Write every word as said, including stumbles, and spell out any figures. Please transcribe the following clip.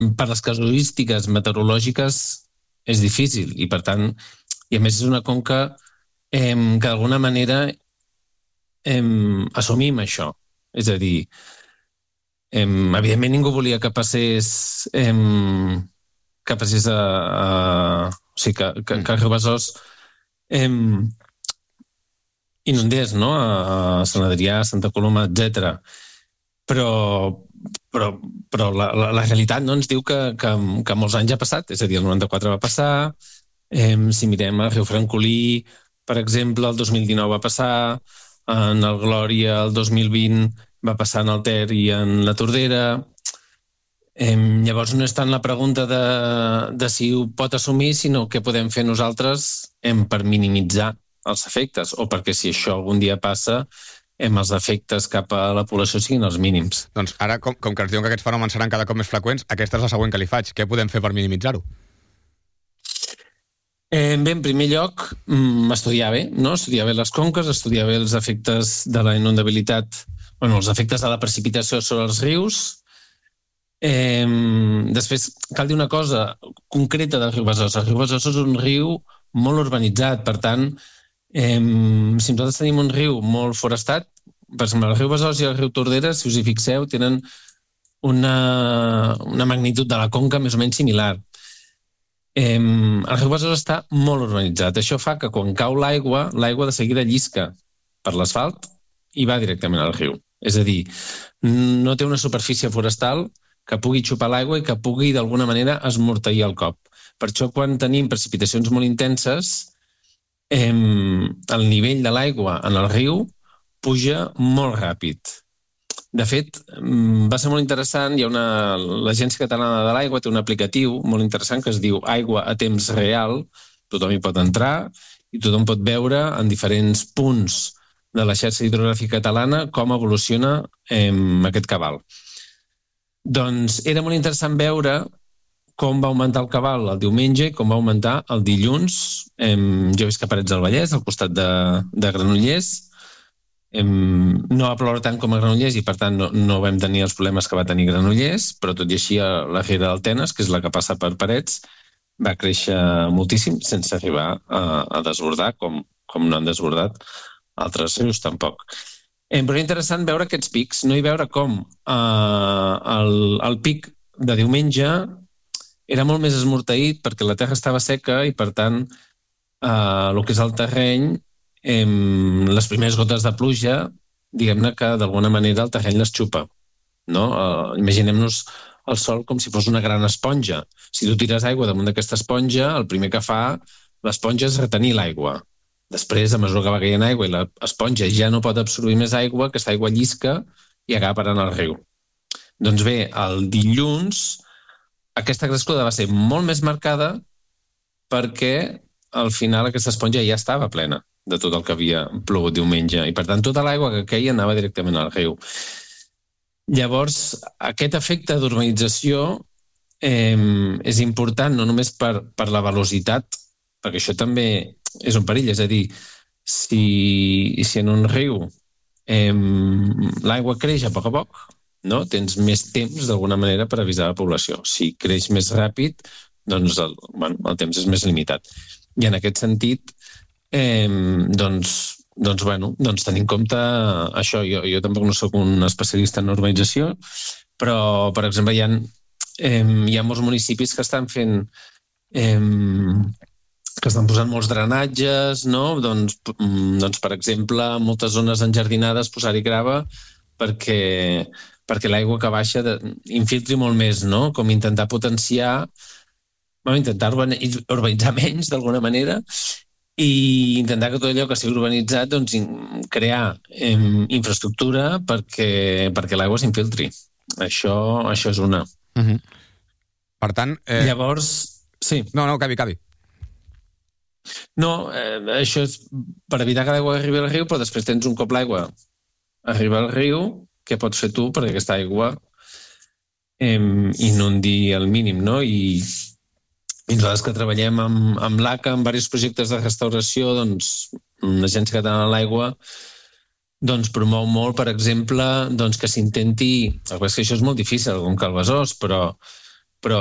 per les casuístiques meteorològiques és difícil i, per tant, i a més és una conca eh, que d'alguna manera eh, assumim això. És a dir, eh, evidentment ningú volia que passés eh, que passés a... a o sigui, que, que, que el riu Besòs eh, inundés, no? A Sant Adrià, a Santa Coloma, etcètera. Però, però, però la, la, la realitat no ens diu que, que, que molts anys ha passat. És a dir, el noranta-quatre va passar, eh, si mirem el riu Francolí, per exemple, el dos mil dinou va passar, en el Glòria el dos mil vint va passar en el Ter i en la Tordera. Eh, llavors no és tant la pregunta de, de si ho pot assumir, sinó què podem fer nosaltres eh, per minimitzar els efectes, o perquè si això algun dia passa, eh, els efectes cap a la població siguin els mínims. Doncs ara, com, com que ens diuen que aquests fenòmens seran cada cop més freqüents, aquesta és la següent que li faig. Què podem fer per minimitzar-ho? Eh, bé, en primer lloc, mm, estudiar bé, no? Estudiar bé les conques, estudiar bé els efectes de la inundabilitat, bueno, els efectes de la precipitació sobre els rius. Eh, després, cal dir una cosa concreta del riu Besòs. El riu Besòs és un riu molt urbanitzat, per tant, eh, si nosaltres tenim un riu molt forestat, per exemple, el riu Besòs i el riu Tordera, si us hi fixeu, tenen una, una magnitud de la conca més o menys similar. Eh, el riu Besòs està molt urbanitzat. Això fa que quan cau l'aigua, l'aigua de seguida llisca per l'asfalt i va directament al riu. És a dir, no té una superfície forestal que pugui xupar l'aigua i que pugui d'alguna manera esmorteir el cop. Per això, quan tenim precipitacions molt intenses, eh, el nivell de l'aigua en el riu puja molt ràpid. De fet, va ser molt interessant, hi ha una... l'Agència Catalana de l'Aigua té un aplicatiu molt interessant que es diu Aigua a temps real, tothom hi pot entrar i tothom pot veure en diferents punts de la xarxa hidrogràfica catalana com evoluciona eh, aquest cabal. Doncs era molt interessant veure com va augmentar el cabal el diumenge i com va augmentar el dilluns. Eh, jo visc a Parets del Vallès, al costat de, de Granollers. Eh, no va ploure tant com a Granollers i, per tant, no, no vam tenir els problemes que va tenir Granollers, però tot i així la riera del Tenes, que és la que passa per Parets, va créixer moltíssim sense arribar a, a desbordar, com, com no han desbordat altres rius tampoc. Eh, però és interessant veure aquests pics, no? I veure com eh, el, el pic de diumenge era molt més esmorteït perquè la terra estava seca i, per tant, eh, el que és el terreny, eh, les primeres gotes de pluja, diguem-ne que d'alguna manera el terreny les xupa. No? Eh, imaginem-nos el sol com si fos una gran esponja. Si tu tires aigua damunt d'aquesta esponja, el primer que fa l'esponja és retenir l'aigua. Després, a mesura que va caient aigua i l'esponja ja no pot absorbir més aigua, aquesta aigua llisca i acaba parant al riu. Doncs bé, el dilluns aquesta crescuda va ser molt més marcada perquè al final aquesta esponja ja estava plena de tot el que havia plogut diumenge i, per tant, tota l'aigua que queia anava directament al riu. Llavors, aquest efecte d'urbanització eh, és important no només per, per la velocitat, perquè això també és un perill, és a dir, si, si en un riu eh, l'aigua creix a poc a poc, no? Tens més temps d'alguna manera per avisar la població. Si creix més ràpid, doncs el, bueno, el temps és més limitat. I en aquest sentit, eh, doncs, doncs, bueno, doncs tenir en compte això. Jo, jo tampoc no sóc un especialista en urbanització, però, per exemple, hi ha, eh, hi ha molts municipis que estan fent eh, que estan posant molts drenatges, no? Doncs, doncs, per exemple, en moltes zones enjardinades posar-hi grava perquè, perquè l'aigua que baixa de, infiltri molt més, no? Com intentar potenciar, bueno, intentar urbanitzar menys d'alguna manera i intentar que tot allò que sigui urbanitzat doncs, crear eh, infraestructura perquè, perquè l'aigua s'infiltri. Això, això és una. Uh-huh. Per tant... Eh... Llavors, sí. No, no, cabi, cabi. No, eh, això és per evitar que l'aigua arribi al riu, però després tens un cop l'aigua arriba al riu, què pots fer tu perquè aquesta aigua eh, inundi al mínim, no? I, i nosaltres que treballem amb, amb l'A C A, en diversos projectes de restauració, doncs l'Agència Catalana de l'Aigua doncs promou molt, per exemple, doncs, que s'intenti, el que és que això és molt difícil, com que el Besòs, però